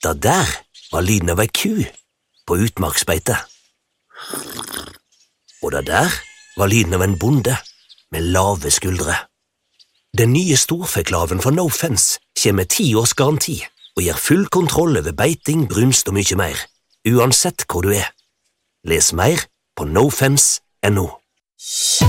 Det der var lyden av ei ku på utmarksbeite. Og det der var lyden av en bonde med lave skuldre. Den nye storfeklaven fra No Fence kommer med 10 års garanti og gir full kontroll over beiting, brunst og mye mer, uansett hvor du er. Les mer på nofence.no.